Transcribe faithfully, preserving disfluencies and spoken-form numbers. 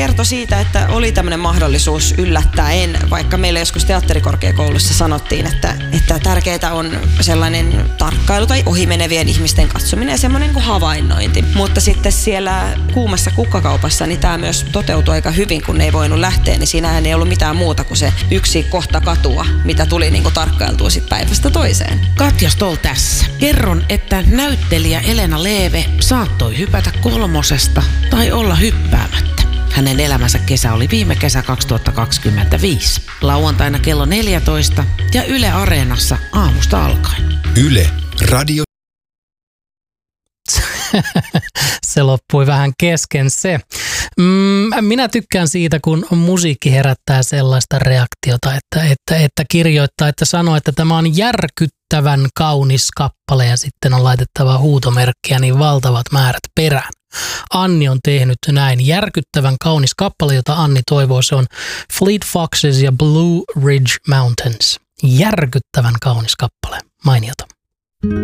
Kertoi siitä, että oli tämmöinen mahdollisuus yllättäen, vaikka meille joskus teatterikorkeakoulussa sanottiin, että, että tärkeää on sellainen tarkkailu tai ohimenevien ihmisten katsominen ja semmoinen niin kuin havainnointi. Mutta sitten siellä kuumassa kukkakaupassa niin tämä myös toteutui aika hyvin, kun ne ei voinut lähteä, niin siinähän ei ollut mitään muuta kuin se yksi kohta katua, mitä tuli niin kuin tarkkailtua sit päivästä toiseen. Katja Stoll tässä. Kerron, että näyttelijä Elena Leeve saattoi hypätä kolmosesta tai olla hyppäämättä. Hänen elämänsä kesä oli viime kesä kaksituhattakaksikymmentäviisi. Lauantaina kello neljätoista ja Yle Areenassa aamusta alkaen. Yle Radio. Se loppui vähän kesken se. Mm, minä tykkään siitä, kun musiikki herättää sellaista reaktiota, että, että, että kirjoittaa, että sanoo, että tämä on järkyttävän kaunis kappale ja sitten on laitettava huutomerkkiä niin valtavat määrät perään. Anni on tehnyt näin järkyttävän kaunis kappale, jota Anni toivoo. Se on Fleet Foxes ja Blue Ridge Mountains. Järkyttävän kaunis kappale. Mainiota.